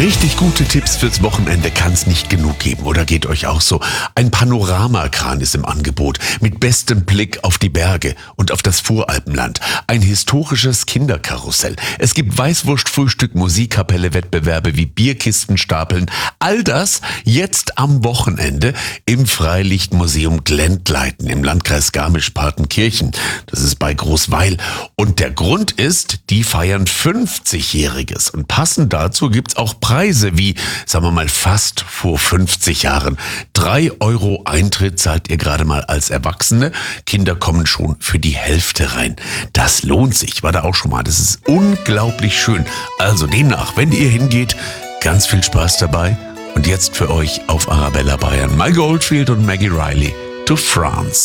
Richtig gute Tipps fürs Wochenende kann's nicht genug geben, oder geht euch auch so? Ein Panoramakran ist im Angebot mit bestem Blick auf die Berge und auf das Voralpenland. Ein historisches Kinderkarussell. Es gibt Weißwurstfrühstück, Musikkapelle, Wettbewerbe wie Bierkistenstapeln. All das jetzt am Wochenende im Freilichtmuseum Glendleiten im Landkreis Garmisch-Partenkirchen. Das ist bei Großweil. Und der Grund ist, die feiern 50-Jähriges. Und passend dazu gibt's auch Preise wie, sagen wir mal, fast vor 50 Jahren. 3 Euro Eintritt zahlt ihr gerade mal als Erwachsene. Kinder kommen schon für die Hälfte rein. Das lohnt sich, war da auch schon mal. Das ist unglaublich schön. Also demnach, wenn ihr hingeht, ganz viel Spaß dabei. Und jetzt für euch auf Arabella Bayern, Maike Oldfield und Maggie Riley, To France.